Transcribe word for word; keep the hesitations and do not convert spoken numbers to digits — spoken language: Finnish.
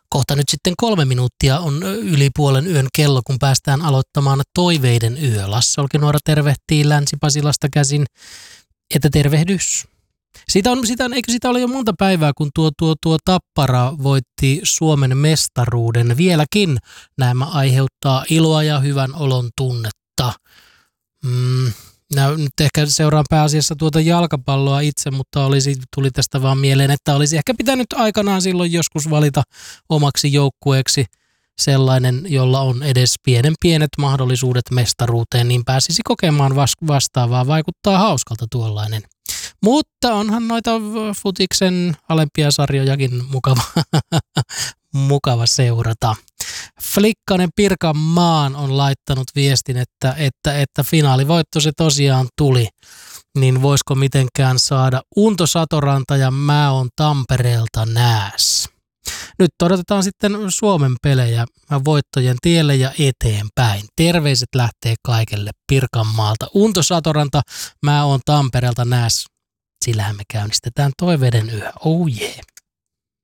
Kohta nyt sitten kolme minuuttia on yli puolen yön kello, kun päästään aloittamaan toiveiden yö. Lasse Olkinuora tervehtii Länsi-Pasilasta käsin, että tervehdys. Siitä on, siitä on, eikö sitä ole jo monta päivää, kun tuo, tuo, tuo Tappara voitti Suomen mestaruuden. Vieläkin nämä aiheuttaa iloa ja hyvän olon tunnetta. Mm. No, nyt ehkä seuraan pääasiassa tuota jalkapalloa itse, mutta olisi, tuli tästä vaan mieleen, että olisi ehkä pitänyt aikanaan silloin joskus valita omaksi joukkueeksi sellainen, jolla on edes pienen pienet mahdollisuudet mestaruuteen, niin pääsisi kokemaan vastaavaa. Vaikuttaa hauskalta tuollainen. Mutta onhan noita futiksen alempia sarjojakin mukava, mukava seurata. Flikkanen Pirkanmaan on laittanut viestin, että, että, että finaalivoitto se tosiaan tuli. Niin voisiko mitenkään saada Unto Satoranta ja mä oon Tampereelta nääs. Nyt odotetaan sitten Suomen pelejä voittojen tielle ja eteenpäin. Terveiset lähtee kaikelle Pirkanmaalta. Unto Satoranta, mä oon Tampereelta nääs. Sillähän me käynnistetään toiveiden yö. Oh yeah.